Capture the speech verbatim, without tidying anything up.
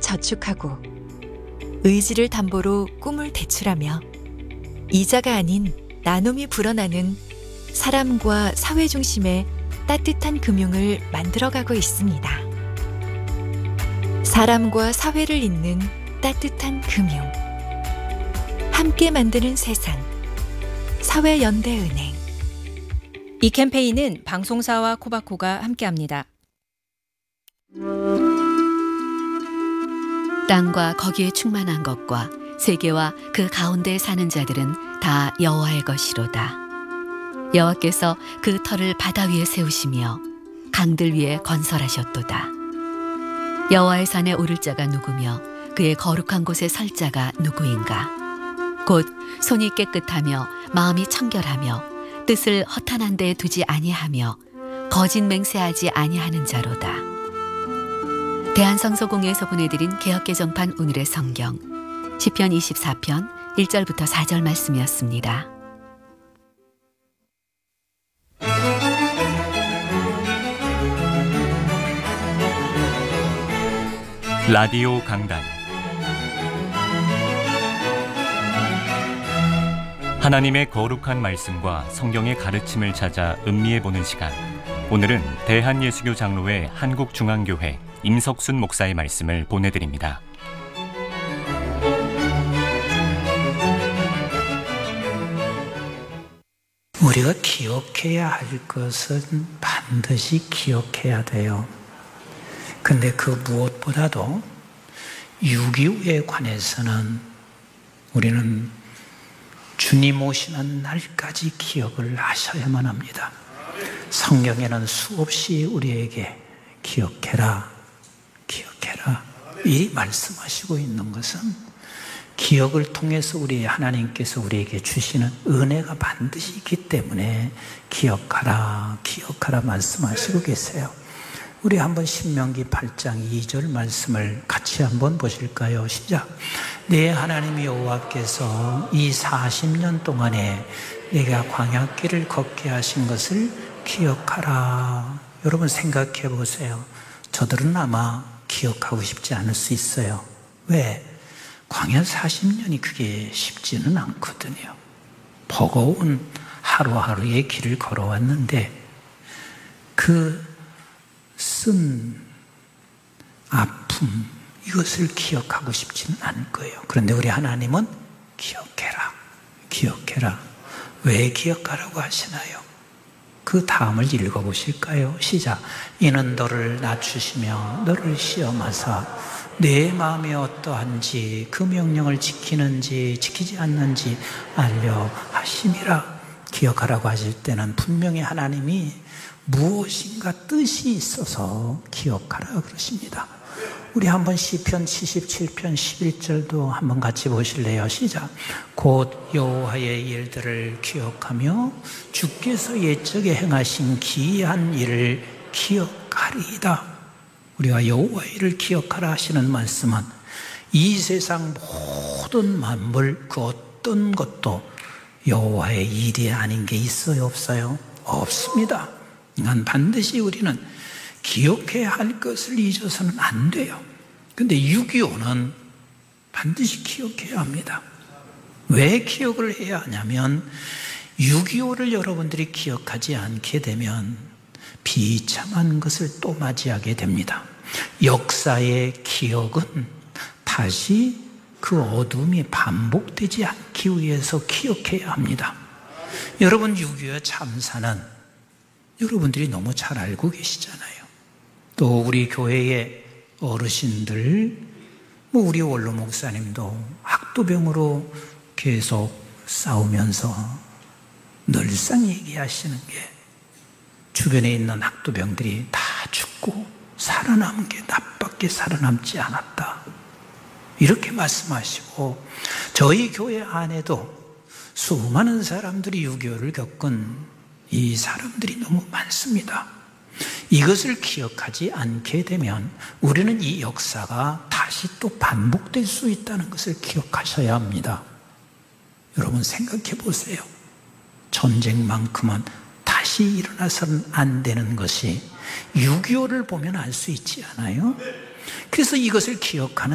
저축하고 의지를 담보로 꿈을 대출하며 이자가 아닌 나눔이 불어나는 사람과 사회 중심의 따뜻한 금융을 만들어가고 있습니다. 사람과 사회를 잇는 따뜻한 금융. 함께 만드는 세상. 사회연대은행. 이 캠페인은 방송사와 코바코가 함께합니다. 땅과 거기에 충만한 것과 세계와 그 가운데 사는 자들은 다 여호와의 것이로다. 여호와께서 그 터를 바다 위에 세우시며 강들 위에 건설하셨도다. 여호와의 산에 오를 자가 누구며 그의 거룩한 곳에 설 자가 누구인가? 곧 손이 깨끗하며 마음이 청결하며 뜻을 허탄한 데에 두지 아니하며 거짓 맹세하지 아니하는 자로다. 대한성서공회에서 보내드린 개역개정판 오늘의 성경 시편 이십사 편 일 절부터 사 절 말씀이었습니다. 라디오 강단. 하나님의 거룩한 말씀과 성경의 가르침을 찾아 음미해보는 시간. 오늘은 대한예수교 장로회 한국중앙교회 임석순 목사의 말씀을 보내드립니다. 우리가 기억해야 할 것은 반드시 기억해야 돼요. 근데 그 무엇보다도 육이오에 관해서는 우리는 주님 오시는 날까지 기억을 하셔야만 합니다. 성경에는 수없이 우리에게 기억해라, 기억해라 이 말씀하시고 있는 것은 기억을 통해서 우리 하나님께서 우리에게 주시는 은혜가 반드시 있기 때문에 기억하라, 기억하라 말씀하시고 계세요. 우리 한번 신명기 팔 장 이 절 말씀을 같이 한번 보실까요? 시작. 내 하나님 여호와께서 이 사십 년 동안에 내가 광야길을 걷게 하신 것을 기억하라. 여러분 생각해 보세요. 저들은 아마 기억하고 싶지 않을 수 있어요. 왜? 광야 사십 년이 그게 쉽지는 않거든요. 버거운 하루하루의 길을 걸어왔는데 그 쓴 아픔 이것을 기억하고 싶지는 않을 거예요. 그런데 우리 하나님은 기억해라, 기억해라. 왜 기억하라고 하시나요? 그 다음을 읽어보실까요? 시작. 이는 너를 낮추시며 너를 시험하사 내 마음이 어떠한지 그 명령을 지키는지 지키지 않는지 알려 하심이라. 기억하라고 하실 때는 분명히 하나님이 무엇인가 뜻이 있어서 기억하라 그러십니다. 우리 한번 시편 칠십칠 편 십일 절도 한번 같이 보실래요? 시작. 곧 여호와의 일들을 기억하며 주께서 옛적에 행하신 기이한 일을 기억하리이다. 우리가 여호와의 일을 기억하라 하시는 말씀은 이 세상 모든 만물 그 어떤 것도 여호와의 일이 아닌 게 있어요, 없어요? 없습니다. 난 반드시 우리는 기억해야 할 것을 잊어서는 안 돼요. 근데 육이오는 반드시 기억해야 합니다. 왜 기억을 해야 하냐면 육이오를 여러분들이 기억하지 않게 되면 비참한 것을 또 맞이하게 됩니다. 역사의 기억은 다시 그 어둠이 반복되지 않기 위해서 기억해야 합니다. 여러분 육이오 참사는 여러분들이 너무 잘 알고 계시잖아요. 또 우리 교회의 어르신들, 뭐 우리 원로 목사님도 학도병으로 계속 싸우면서 늘상 얘기하시는 게 주변에 있는 학도병들이 다 죽고 살아남은 게 나밖에 살아남지 않았다. 이렇게 말씀하시고 저희 교회 안에도 수많은 사람들이 육이오를 겪은 이 사람들이 너무 많습니다. 이것을 기억하지 않게 되면 우리는 이 역사가 다시 또 반복될 수 있다는 것을 기억하셔야 합니다. 여러분 생각해 보세요. 전쟁만큼은 다시 일어나서는 안 되는 것이 육이오를 보면 알 수 있지 않아요? 그래서 이것을 기억하는